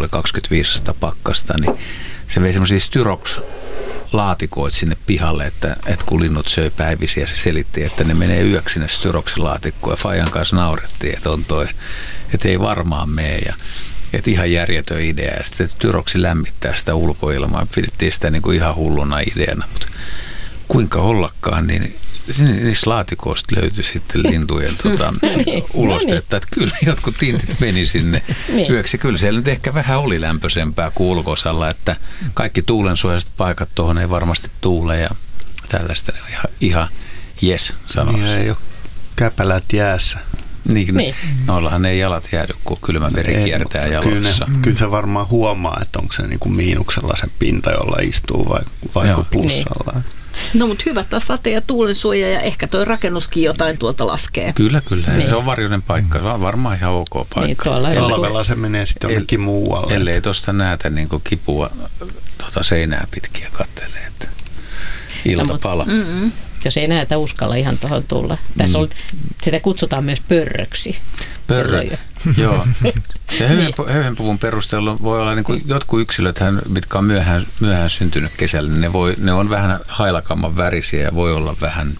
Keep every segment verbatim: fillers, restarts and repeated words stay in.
oli kaksikymmentäviisi astetta pakkasta, niin se vei semmoisia styroks-laatikoita sinne pihalle, että, että kun linnut söi päivisiä, se selitti, että ne menee yöksi sinne styroksin laatikkoon. Ja Fajan kanssa naurettiin, että on toi, että ei varmaan mene. Ja, että ihan järjetön idea. Ja sitten styroksi lämmittää sitä ulkoilmaa. Pidettiin sitä niin kuin ihan hulluna ideana, mutta kuinka ollakaan, niin sinne niissä laatikoista löytyi sitten lintujen tota, niin, ulostetta. Että kyllä jotkut tintit meni sinne niin. yöksi. Kyllä siellä nyt ehkä vähän oli lämpöisempää kuin ulkosalla, että kaikki tuulensuojaiset paikat tuohon ei varmasti tuule ja tällaista. Ihan, ihan jes, sanoisin. Niin ei ole käpälät jäässä. Niin, niin. Nollahan ei jalat jäädy, kun kylmä veri ei, kiertää jaloissa. Kyllä, kyllä se varmaan huomaa, että onko se niin kuin miinuksella se pinta, jolla istuu vai, vai plussalla. Niin. No mutta hyvä taas sate- ja tuulensuoja ja ehkä toi rakennuskin jotain tuolta laskee. Kyllä, kyllä. Niin. Se on varjoinen paikka. Se on varmaan ihan ok paikka. Niin, talvella se menee sitten jonnekin El, muualle. Ellei tuosta näitä niin kuin kipua tuota seinää pitkiä kattelee, että ilta pala. Mm-mm. Jos ei näitä uskalla ihan tuohon tulla. Tässä on, sitä kutsutaan myös pörröksi. Pörrö, joo. Se höyhenpuvun perusteella voi olla niin kuin jotkut yksilöt, mitkä on myöhään, myöhään syntynyt kesällä, niin ne, voi, ne on vähän hailakamman värisiä ja voi olla vähän,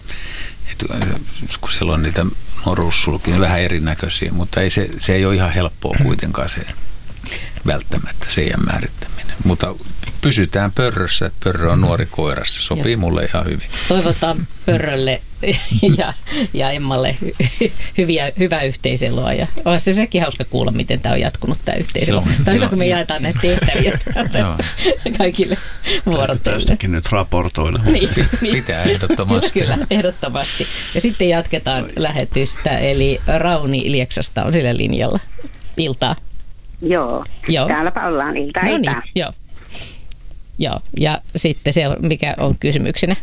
kun siellä on niitä noruussulkia, vähän erinäköisiä, mutta ei se, se ei ole ihan helppoa kuitenkaan se välttämättä seidän määrittäminen. Mutta pysytään pörrössä, että pörrö on nuori koira, se sopii ja mulle ihan hyvin. Toivotaan pörrölle ja, ja Emmalle hyviä, hyvää yhteiseloa. Ja on se sekin hauska kuulla, miten tämä on jatkunut tämä yhteiselo. Tämä on hyvä, kun me jaetaan näitä tehtäviä kaikille vuorotteille. Tästäkin nyt raportoida. Niin, pitää ehdottomasti. Kyllä, ehdottomasti. Ja sitten jatketaan lähetystä, eli Rauni Lieksasta on sillä linjalla. Iltaa. Joo, Joo. Täälläpä ollaan iltaa. No niin, joo. Joo, ja sitten se, mikä on kysymyksenä?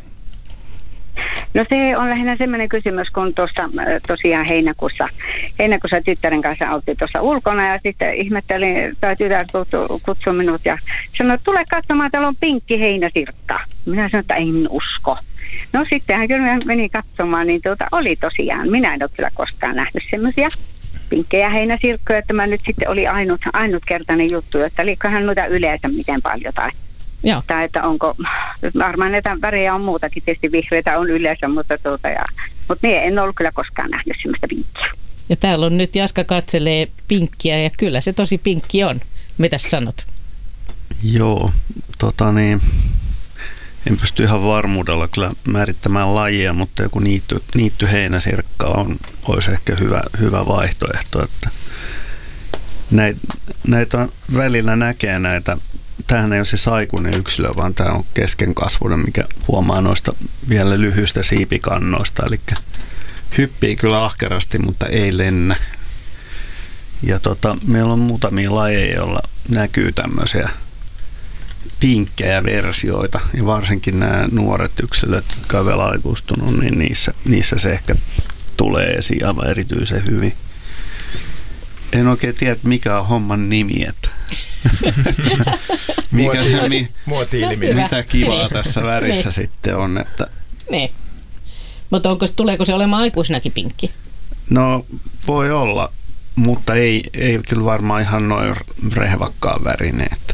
No se on lähinnä semmoinen kysymys, kun tuossa tosiaan heinäkuussa, heinäkuussa tyttären kanssa oltiin tuossa ulkona ja sitten ihmettelin, tai tytär kutsui minut ja sanoi, että tule katsomaan, täällä on pinkki heinäsirkka. Minä sanoin, että en usko. No sittenhän kyllä meni katsomaan, niin tuota oli tosiaan, minä en ole kyllä koskaan nähnyt semmoisia pinkkejä heinäsirkkoja, että mä nyt sitten oli ainut, ainutkertainen juttu, että liikohan noita yleensä miten paljon tai, tai että onko, varmaan näitä värejä on muutakin, tietysti vihreitä on yleensä, mutta tuota ja, mutta minä en ollut kyllä koskaan nähnyt semmoista pinkkiä. Ja täällä on nyt Jaska katselee pinkkiä ja kyllä se tosi pinkki on. Mitäs sanot? Joo, tota niin, en pysty ihan varmuudella kyllä määrittämään lajia, mutta joku niitty, niitty heinäsirkka on, olisi ehkä hyvä, hyvä vaihtoehto. Että näitä, näitä on, välillä näkee näitä, tämähän ei ole se saikuinen yksilö, vaan tämä on keskenkasvuinen, mikä huomaa noista vielä lyhyistä siipikannoista. Eli hyppii kyllä ahkerasti, mutta ei lennä. Ja tota, meillä on muutamia lajeja, joilla näkyy tämmöisiä pinkkejä versioita, ja varsinkin nämä nuoret yksilöt, jotka ovat vielä aikuistunut, niin niissä, niissä se ehkä tulee esiin aivan erityisen hyvin. En oikein tiedä, mikä on homman nimi, että mikä, mi, mitä kivaa tässä värissä ne. Sitten on. Että ne. Mutta onko, tuleeko se olemaan aikuisinakin pinkki? No voi olla, mutta ei, ei kyllä varmaan ihan noin rehvakkaan värinen, että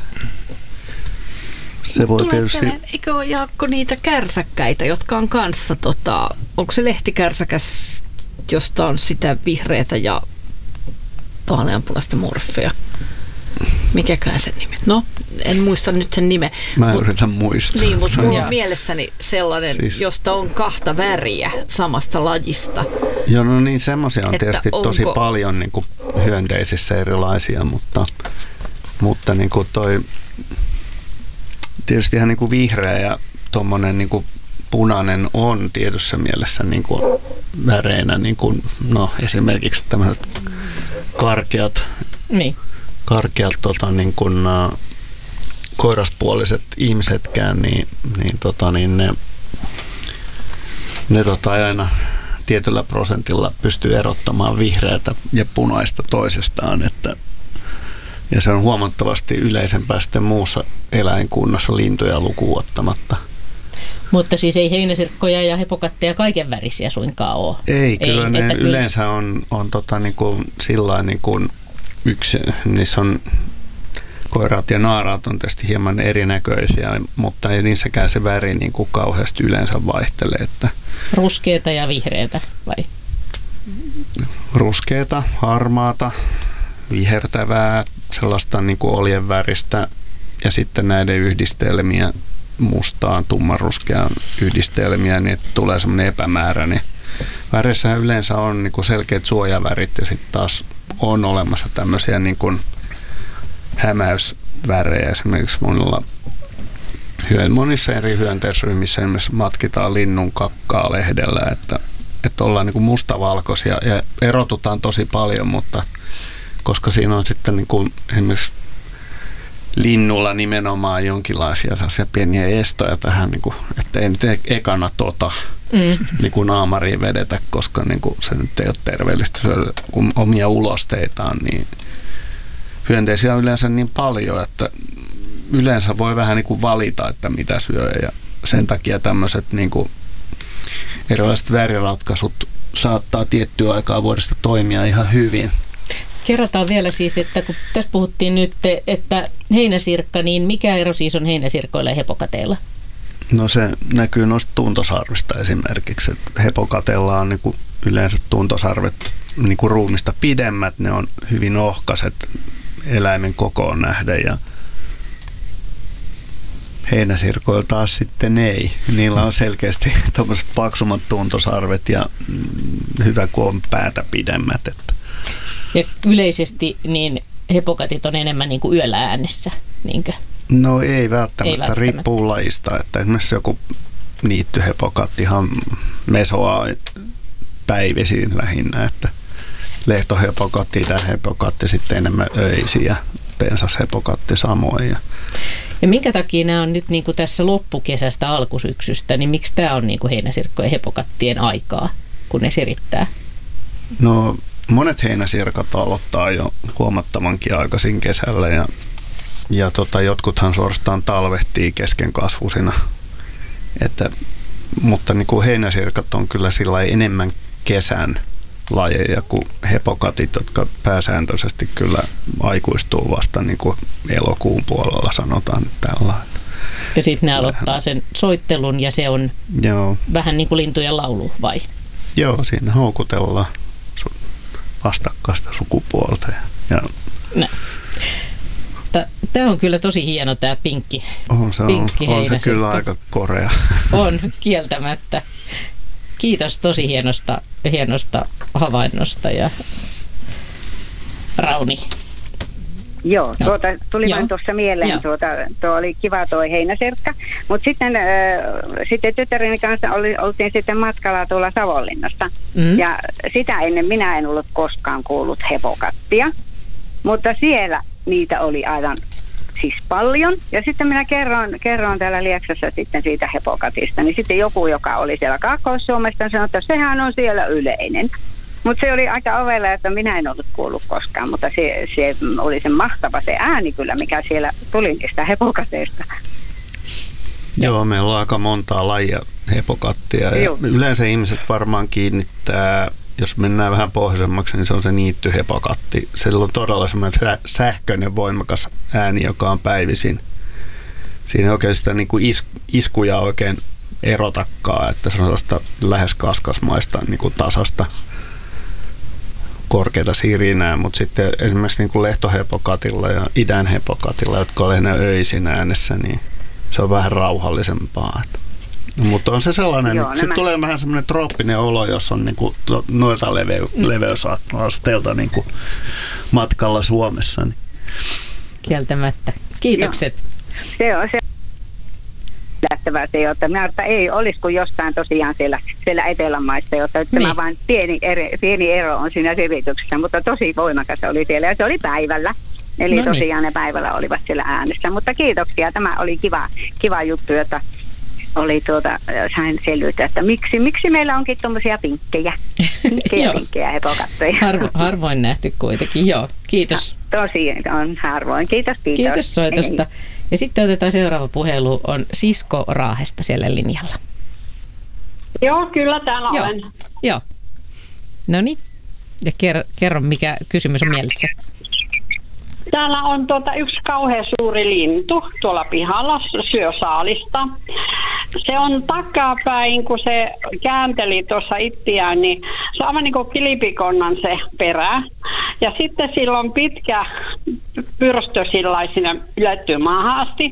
se voi tietysti. Eikö ole, Jaakko, niitä kärsäkkäitä, jotka on kanssa, tota, onko se lehtikärsäkäs, josta on sitä vihreätä ja vaaleanpunaista morfia? Mikäkään sen nimi? No, en muista nyt sen nimen. Mä Mut, yritän muistaa. Niin, mutta mulla on mielessäni sellainen, siis, josta on kahta väriä samasta lajista. Joo, no niin, semmoisia on tietysti onko tosi paljon niin kuin hyönteisissä erilaisia, mutta, mutta niin kuin toi tietysti ihan niin kuin vihreä ja tuommoinen niin kuin punainen on tietyssä mielessä niin kuin väreinä, niin kuin, no esimerkiksi tämmöiset karkeat, niin. karkeat tota, niin kuin, uh, koiraspuoliset ihmisetkään, niin, niin, tota, niin ne, ne tota, aina tietyllä prosentilla pystyy erottamaan vihreätä ja punaista toisestaan, että ja se on huomattavasti yleisempää sitten muussa eläinkunnassa lintuja lukuun ottamatta. Mutta siis ei heinäsirkkoja ja hepokatteja kaiken värisiä suinkaan ole. Ei, kyllä ei, ne yleensä on, on tota niin kuin sillain niin kuin yksi, niissä on koiraat ja naaraat on tietysti hieman erinäköisiä, mutta ei niissäkään se väri niin kuin kauheasti yleensä vaihtele. Että ruskeata ja vihreätä vai? Ruskeata, harmaata, vihertävää, sellaista niin kuin oljen väristä ja sitten näiden yhdistelmiä mustaan, tummanruskeaan yhdistelmiä, niin että tulee semmoinen epämääräinen. Väreissähän yleensä on niin kuin selkeät suojavärit ja sitten taas on olemassa tämmöisiä niin kuin hämäysvärejä. Esimerkiksi monilla, monissa eri hyönteisryhmissä esimerkiksi matkitaan linnun kakkaa lehdellä, että, että ollaan niin kuin mustavalkoisia ja erotutaan tosi paljon, mutta koska siinä on sitten niin kuin esimerkiksi linnulla nimenomaan jonkinlaisia sellaisia pieniä estoja tähän, niin kuin, että ei nyt ekana tota mm. niin kuin naamariin vedetä, koska niin kuin se nyt ei ole terveellistä syödä omia ulosteitaan, niin hyönteisiä on yleensä niin paljon, että yleensä voi vähän niin kuin valita, että mitä syö ja sen takia tämmöiset niin kuin erilaiset väriratkaisut saattaa tiettyä aikaa vuodesta toimia ihan hyvin. Kerrotaan vielä siis, että kun tässä puhuttiin nyt, että heinäsirkka, niin mikä ero siis on heinäsirkoilla ja hepokateilla? No se näkyy noista tuntosarvista esimerkiksi. Hepokateilla on niin kuin yleensä tuntosarvet niin kuin ruumista pidemmät, ne on hyvin ohkaiset eläimen kokoon nähden ja heinäsirkoilla taas sitten ei. Niillä on selkeästi tuommoiset paksummat tuntosarvet ja hyvä kun on päätä pidemmät. Että. Ja yleisesti niin hepokatit on enemmän niin kuin yöllä äänessä, niinkö? No ei välttämättä, ei välttämättä. Riippuu lajista. Että esimerkiksi joku niittyhepokattihan mesoaa päivisin lähinnä, että lehtohepokatti, itähepokatti sitten enemmän öisiä ja pensashepokatti samoin. Ja, ja minkä takia nämä on nyt niin kuin tässä loppukesästä alkusyksystä, niin miksi tämä on niin kuin heinäsirkkojen hepokattien aikaa, kun ne sirittää? No monet heinäsirkat aloittaa jo huomattavankin aikaisin kesällä ja, ja tota, jotkuthan suorastaan talvehtii kesken kasvusina. Että, mutta niin kuin heinäsirkat on kyllä sillä enemmän kesän lajeja kuin hepokatit, jotka pääsääntöisesti kyllä aikuistuu vasta niin kuin elokuun puolella, sanotaan tällä. Ja sitten ne aloittaa sen soittelun ja se on Joo. vähän niin kuin lintujen laulu, vai? Joo, siinä houkutellaan vastakkaista sukupuolta. Ja tämä on kyllä tosi hieno tämä pinkki. On se, pinkki on, on se kyllä aika korea. On, kieltämättä. Kiitos tosi hienosta, hienosta havainnosta ja Rauni. Joo, tuota, tuli vain tuossa mieleen, tuota, tuo oli kiva tuo heinäsirkka, mutta sitten, äh, sitten tyttäreni kanssa oli, oltiin sitten matkalla tuolla Savonlinnasta mm. ja sitä ennen minä en ollut koskaan kuullut hepokattia, mutta siellä niitä oli aivan siis paljon ja sitten minä kerron, kerron täällä Lieksassa sitten siitä hepokatista, niin sitten joku, joka oli siellä Kaakkois-Suomesta sanoi, että sehän on siellä yleinen. Mutta se oli aika ovella, että minä en ollut kuullut koskaan, mutta se, se oli se mahtava se ääni kyllä, mikä siellä tuli niistä hepokateista. Joo, meillä on aika montaa lajia hepokattia. Ja yleensä ihmiset varmaan kiinnittää, jos mennään vähän pohjoisemmaksi, niin se on se niittyhepokatti. Sillä on todella semmoinen sähköinen voimakas ääni, joka on päivisin. Siinä ei oikein sitä niin kuin is, iskuja oikein erotakaan, että se on sellaista lähes kaskasmaista niin kuin tasasta korkeita sirinää, mutta sitten esimerkiksi niin kuin lehtohepokatilla ja idänhepokatilla, jotka on lähinnä öisin äänessä, niin se on vähän rauhallisempaa. Mutta on se sellainen, Joo, sitten tulee vähän semmoinen trooppinen olo, jos on niin kuin noilta leve- leveysasteelta niin kuin matkalla Suomessa. Niin. Kieltämättä. Kiitokset. Joo. Se on se. Lähtevää se, että minä että ei olisi kuin jostain tosiaan siellä, siellä Etelämaissa, jotta niin. Tämä vain pieni, eri, pieni ero on siinä selityksessä, mutta tosi voimakas oli siellä ja se oli päivällä. Eli no niin. Tosiaan ne päivällä olivat siellä äänessä, mutta kiitoksia. Tämä oli kiva, kiva juttu, että oli tuota, sain selvyyttä, että miksi, miksi meillä onkin tuommoisia pinkkejä, pinkkejä, pinkkejä hepokatteja. Harvo, harvoin nähty kuitenkin, joo. Kiitos. No, tosi on harvoin. Kiitos, kiitos. Kiitos soitosta. Ei. Ja sitten otetaan seuraava puhelu, on Sisko Raahesta siellä linjalla. Joo, kyllä täällä Joo. olen. Joo. No niin. Ja kerro, kerro, mikä kysymys on mielessä. Täällä on tuota yksi kauhean suuri lintu tuolla pihalla, syö saalista. Se on takapäin, kun se käänteli tuossa itseään, niin se on aivan niin kuin kilipikonnan se perä. Ja sitten sillä on pitkä pyrstö sillaisina ylettyy maahan asti.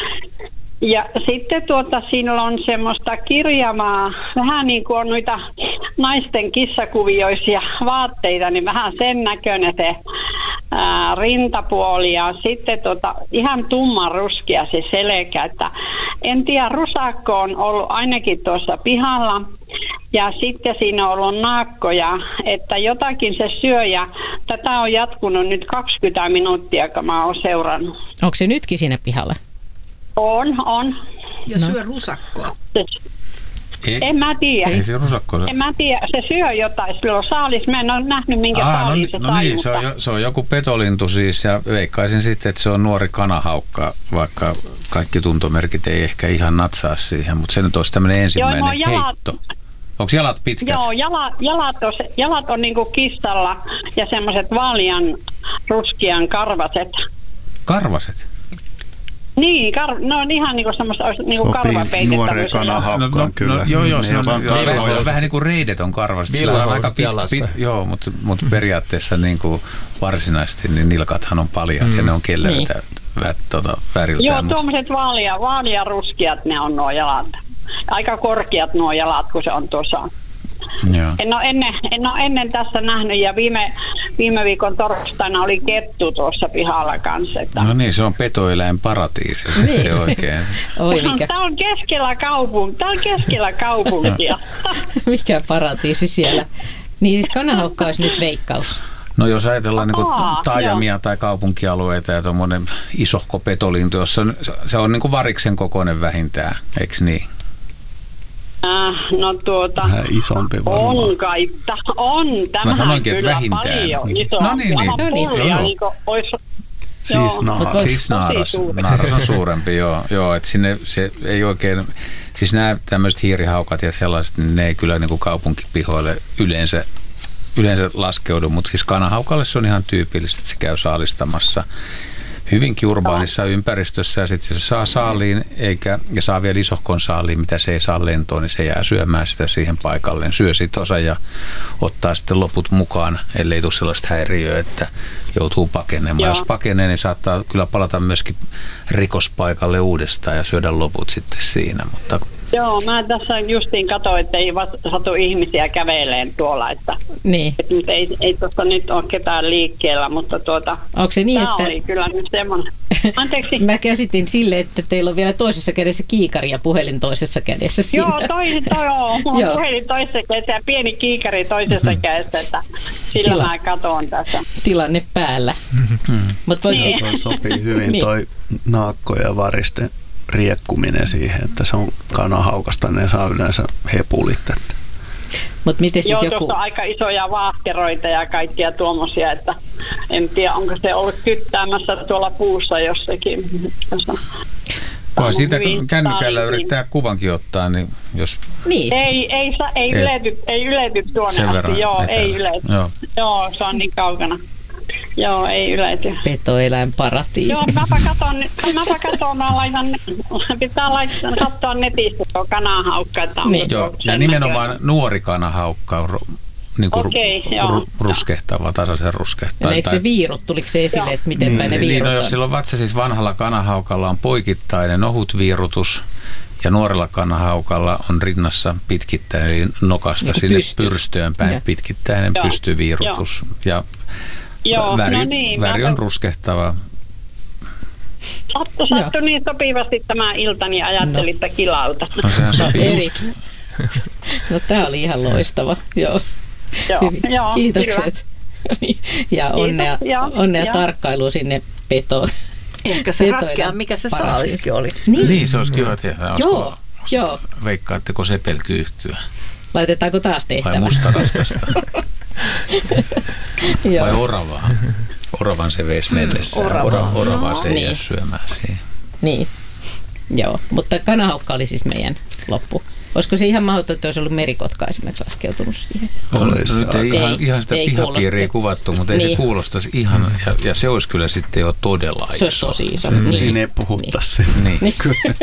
Ja sitten tuota, siinä on semmoista kirjavaa, vähän niin kuin on noita naisten kissakuvioisia vaatteita, niin vähän sen näköinen se ää, rintapuoli ja sitten tuota, ihan tumman ruskea se selkä. Että en tiedä, rusakko on ollut ainakin tuossa pihalla ja sitten siinä on ollut naakkoja, että jotakin se syö ja tätä on jatkunut nyt kaksikymmentä minuuttia, kun mä oon seurannut. Onko se nytkin siinä pihalla? On, on. Ja no. syö rusakkoa. Ei, en mä tiedä. Ei se rusakko. En mä tiedä. Se syö jotain. Sillä on saalis. Mä en ole nähnyt minkä Aa, saalis no, se no sai, niin, mutta... se on, jo, se on joku petolintu siis ja veikkaisin sitten, että se on nuori kanahaukka, vaikka kaikki tuntomerkit ei ehkä ihan natsaa siihen, mutta se nyt olisi tämmöinen ensimmäinen Joo, no, jalat... heitto. Onko jalat pitkät? Joo, jala, jalat on, jalat on niinku kissalla ja semmoiset vaalean ruskean karvaset. Karvaset? Niin, kar, no on ihan niinku semmoista niinku karvapeitettä. Nuoreen kanahaukkaan no, no, kyllä. No, joo, joo, se on, on vähän, vähän, vähän niin kuin reidet on karvaset. Sillä on aika pitkä, pit, joo, mutta, mutta periaatteessa niin kuin varsinaisesti niin nilkathan on paljat mm. ja ne on kelleritä niin. vä, tota, väriltään. Joo, tuommoiset vaalia, vaalia ruskeat ne on nuo jalat. Aika korkeat nuo jalat, kun se on tuossa. Joo. En ole ennen, en ole ennen tässä nähnyt ja viime, viime viikon torstaina oli kettu tuossa pihalla kanssa. Että... No niin, se on petoeläin paratiisi niin. Sitten oikein. Oi, mikä... Tämä on keskellä kaupunkia. Tämä on keskellä kaupunkia. Mikä paratiisi siellä. Niin siis kanahaukka olisi nyt veikkaus. No jos ajatellaan niin Aa, taajamia joo. tai kaupunkialueita ja tuommoinen isohko petolintu, jossa se on niin kuin variksen kokoinen vähintään, eikö niin? Äh, no tuota, vähän isompi varmaan. On kai, on. Tämähän mä sanoinkin, kyllä että vähintään. Paljon isompi. No niin, niin. No niin. Joo. Niin olisi, siis naaras. Siis naaras, naaras on suurempi, joo. joo että sinne se ei oikein, siis nämä tämmöiset hiirihaukat ja sellaiset, niin ne ei kyllä niin kuin kaupunkipihoille yleensä, yleensä laskeudu, mutta siis kanahaukalle se on ihan tyypillistä, että se käy saalistamassa hyvinkin urbaanissa ympäristössä ja sitten jos se saa saaliin eikä, ja saa vielä isohkon saaliin, mitä se ei saa lentoon, niin se jää syömään sitä siihen paikalleen. Syö sit osa ja ottaa sitten loput mukaan, ellei tule sellaista häiriöä, että joutuu pakenemaan. Joo. Jos pakenee, niin saattaa kyllä palata myöskin rikospaikalle uudestaan ja syödä loput sitten siinä. Mutta... Joo, mä tässä justiin katsoin, että ei satu ihmisiä käveleen tuolla, että, niin. että nyt ei, ei tuossa nyt ole ketään liikkeellä, mutta tuota, onko se niin, tämä että... oli kyllä nyt semmoinen. Anteeksi. Mä käsitin sille, että teillä on vielä toisessa kädessä kiikari ja puhelin toisessa kädessä siinä. Joo, toi, toi on. Mulla on puhelin toisessa kädessä ja pieni kiikari toisessa kädessä, että sillä Tila. Mä katon tässä. Tilanne päällä. Mm-hmm. Mut voit... niin. Toi sopii hyvin niin. Toi naakko ja varisten riekkuminen siihen, että se on kanahaukasta, ne saa yleensä hepulit. Mut miten siis Joo, joku... tuossa on aika isoja vaahkeroita ja kaikkia tuommoisia, että en tiedä, onko se ollut kyttäämässä tuolla puussa jossakin. Voi siitä kännykällä yrittää kuvankin ottaa, niin jos... Niin. Ei, ei, ei, ei, ylety, ei ylety tuonne asti, verran, joo, ei, ei ylety. Joo. Joo, se on niin kaukana. Joo, ei ylety. Petoeläin paratiisi. Joo, mäpä katon, mäpä katon, mä laitan, pitää laittaa, katsoa netistä tuo kanahaukka. Että niin. Joo, ja nimenomaan näköinen. Nuori kanahaukka on niin kuin okay, ru, ruskehtava, tasaisen ruskehtava. Eikö se viirut, tuliko se esille, joo. Että miten niin, päin ne viirut niin, no, on? jos silloin vatsa siis vanhalla kanahaukalla on poikittainen ohut viirutus, ja nuorella kanahaukalla on rinnassa pitkittäinen, eli nokasta niin sinne pysty. Pyrstöön päin ja. Pitkittäinen joo. Pystyviirutus. Ja joo, väri, no niin, väri on ruskehtava. Sattu, sattu niin sopivasti tämä ilta, niin ajattelin, että kilauta. No sehän sopii eri. No tää oli ihan loistava, joo. Joo, joo, kiitokset. Ja onnea, Kiitos, onnea joo. tarkkailu sinne petoon. Ehkä se ratkeaa, mikä se saaliskin oli. Niin, niin se olisi kiva tiedä. Joo, joo. Veikkaatteko sepelkyyhkyä? Laitetaanko taas tehtävä? Vai mustarastasta? Vai oravaa? Oravan se veisi mennessään. Orava. Oravaa se ei niin. Syömään siihen. Niin, joo. Mutta kanahaukka oli siis meidän loppu. Olisiko se ihan mahdotonta, että olisi ollut merikotka esimerkiksi laskeutunut siihen? No, nyt ei ihan, ei, ihan sitä ei pihapiiriä kuvattu, mutta niin. Ei se kuulostaisi ihan, ja, ja se olisi kyllä sitten jo todella iso. Se olisi tosi iso. Se, niin. Siinä ei puhuttaisi. Niin. niin.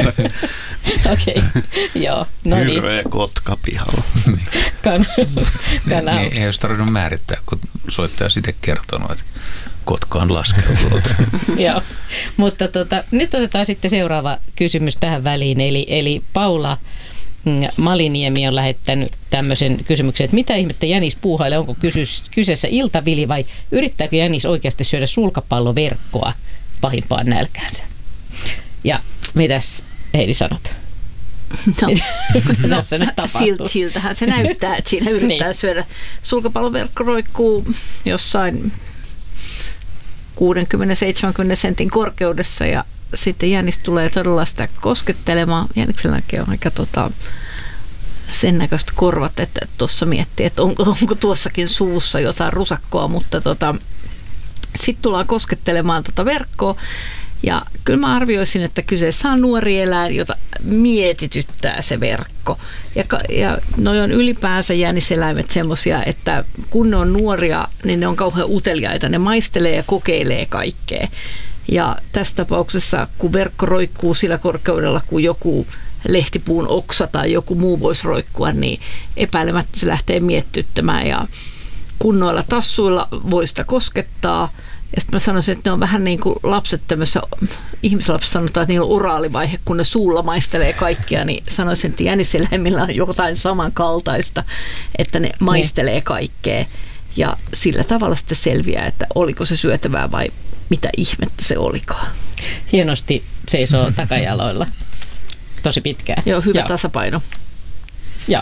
Okei, joo. No Hirveä niin. Kotka pihalla. Kan- Kana- niin, ei olisi tarvinnut määrittää, kun soittaja sitten kertonut, että kotka on laskeutunut. Joo, mutta tota, nyt otetaan sitten seuraava kysymys tähän väliin. Eli, eli Paula Maliniemi on lähettänyt tämmöisen kysymyksen, että mitä ihmettä jänis puuhailee, onko kysys, kyseessä iltavili vai yrittääkö jänis oikeasti syödä sulkapalloverkkoa pahimpaan nälkäänsä? Ja mitäs Heidi sanot? No, no silt, siltähän se näyttää, että siinä yrittää niin. syödä. Sulkapalloverkko roikkuu jossain kuusikymmentä seitsemänkymmentä sentin korkeudessa ja sitten jänis tulee todella sitä koskettelemaan. Jänikselläkin on aika tota, sen näköistä korvat, että tuossa miettii, että onko, onko tuossakin suussa jotain rusakkoa, mutta tota, sitten tullaan koskettelemaan tota verkkoa. Ja kyllä mä arvioisin, että kyseessä on nuori eläin, jota mietityttää se verkko. Ja, ja noi on ylipäänsä jäniseläimet semmoisia, että kun ne on nuoria, niin ne on kauhean uteliaita. Ne maistelee ja kokeilee kaikkea. Ja tässä tapauksessa, kun verkko roikkuu sillä korkeudella, kun joku lehtipuun oksa tai joku muu voisi roikkua, niin epäilemättä se lähtee miettyttämään. Ja kunnoilla tassuilla voi sitä koskettaa. Ja sitten mä sanoisin, että ne on vähän niin kuin lapset tämmöisessä, ihmislapset sanotaan, että niillä on oraalivaihe, kun ne suulla maistelee kaikkia, niin sanoisin, että jäniseläimillä on jotain samankaltaista, että ne maistelee ne. kaikkea. Ja sillä tavalla sitten selviää, että oliko se syötävää vai mitä ihmettä se olikaan. Hienosti seisoo takajaloilla. Tosi pitkään. Joo, hyvä Joo. tasapaino. Joo,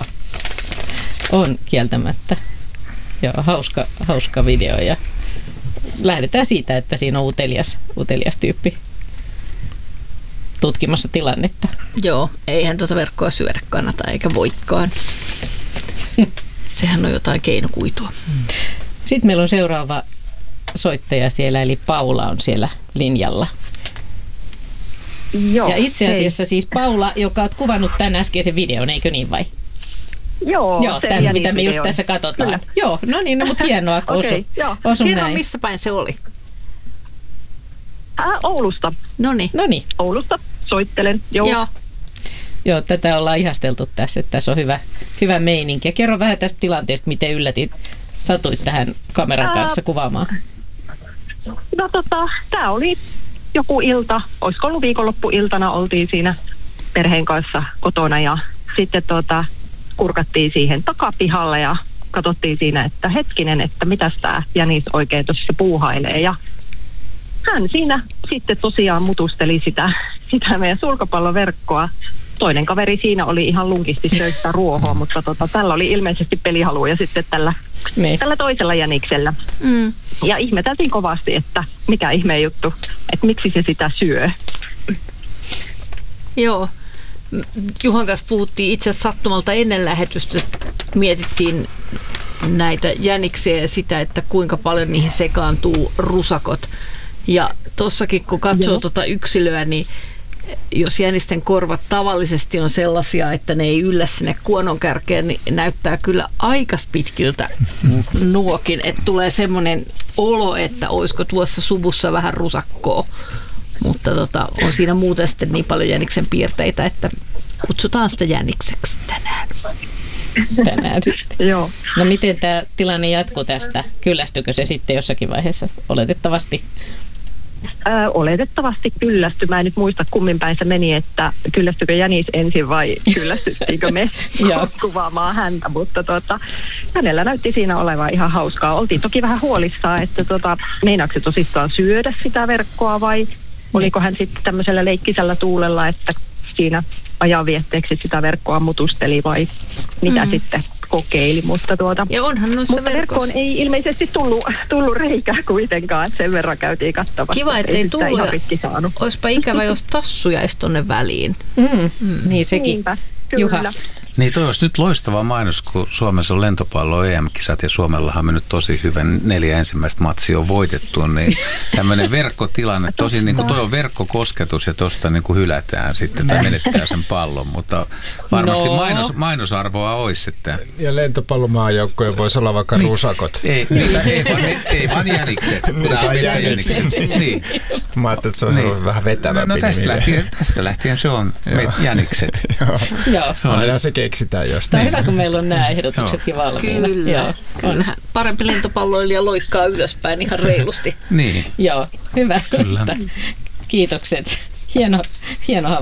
on kieltämättä. Joo, hauska, hauska video ja lähdetään siitä, että siinä on utelias, utelias tyyppi tutkimassa tilannetta. Joo, eihän tuota verkkoa syödä kannata eikä voikaan. Sehän on jotain keinokuitua. Sitten meillä on seuraava soittaja siellä, eli Paula on siellä linjalla. Joo, ja itse asiassa hei. siis Paula, joka olet kuvannut tämän äskeisen videon, eikö niin vai? Joo, joo tämän, mitä me just tässä katsotaan. Kyllä. Joo, no niin, no, mutta hienoa, kun okay, osu, osu Kerro, näin. missä päin se oli? Äh, Oulusta. Noniin. Noniin. Oulusta soittelen, joo. joo. Joo, tätä ollaan ihasteltu tässä, että tässä on hyvä, hyvä meininki. Ja kerro vähän tästä tilanteesta, miten yllätit, satuit tähän kameran kanssa äh, kuvaamaan. No tota, tää oli joku ilta, olisiko ollut viikonloppuiltana, oltiin siinä perheen kanssa kotona ja sitten tota, kurkattiin siihen takapihalle ja katsottiin siinä, että hetkinen, että mitäs tää jänis oikein tuossa puuhailee. Ja hän siinä sitten tosiaan mutusteli sitä, sitä meidän sulkapalloverkkoa. Toinen kaveri siinä oli ihan lunkisti söistä ruohoa, mutta tota, tällä oli ilmeisesti pelihaluja sitten tällä, tällä toisella jäniksellä. Mm. Ja ihmeteltiin kovasti, että mikä ihmeen juttu, että miksi se sitä syö. Joo. Juhan kanssa puhuttiin itse asiassa sattumalta ennen lähetystä. Mietittiin näitä jäniksiä ja sitä, että kuinka paljon niihin sekaantuu rusakot. Ja tossakin kun katsoo tuota yksilöä, niin jos jänisten korvat tavallisesti on sellaisia, että ne ei yllä sinne kuononkärkeen, niin näyttää kyllä aika pitkiltä nuokin. Että tulee semmoinen olo, että olisiko tuossa suvussa vähän rusakkoa. Mutta tota, on siinä muuten sitten niin paljon jäniksen piirteitä, että kutsutaan sitä jänikseksi tänään. Tänään sitten. Joo. No miten tämä tilanne jatkuu tästä? Kyllästykö se sitten jossakin vaiheessa oletettavasti? Ää, oletettavasti kyllästy. Mä en nyt muista kummin päin se meni, että kyllästykö jänis ensin vai kyllästyttiinkö me kuvaamaan häntä, mutta tota, hänellä näytti siinä olevan ihan hauskaa. Oltiin toki vähän huolissaan, että tota, meinaako se tosissaan syödä sitä verkkoa vai oliko hän sitten tämmöisellä leikkisellä tuulella, että siinä ajanvietteeksi sitä verkkoa mutusteli vai mitä mm. sitten kokeili, mutta tuota, ja onhan noissa mutta verkkoon ei ilmeisesti tullut, tullut reikää kuitenkaan, että sen verran käytiin kattavasti. Kiva, ettei ei tullut ja olisipa ikävä, jos tassu jäisi tonne väliin. Mm. Mm. Niin sekin. Niinpä, Juha, Niin toi olisi nyt loistava mainos, kun Suomessa on lentopallo E M-kisat ja Suomellahan on mennyt tosi hyvän neljä ensimmäistä matsia on voitettu, niin tämmöinen verkkotilanne, tosi niin kuin toi on verkkokosketus ja tosta niin kuin hylätään sitten tai menettää sen pallon, mutta varmasti No. mainos, mainosarvoa olisi, että Ja lentopallomaajoukkoja voisi olla vaikka niin. rusakot. ei, niitä, ei, vaan, ei, ei vaan jänikset, kun nämä on metsäjänikset. Niin. Mä ajattelin, että se olisi Niin. ollut vähän vetävämpi No, no tästä, nimi. lähtien, tästä lähtien se on met- jänikset. Joo. Joo. Se on Aina se keksitään Tämä jostain. on hyvä, kun meillä on nämä ehdotuksetkin valmiina. Kyllä, Joo, on. kyllähän parempi lentopalloilija loikkaa ylöspäin ihan reilusti. Niin. Joo, hyvä. Kyllä. Kiitokset. Hieno, hieno havainto.